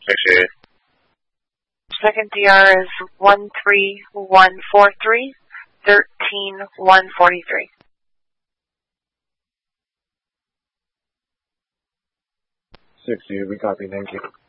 60. Second DR is 13143, 13143. 60, we copy, thank you.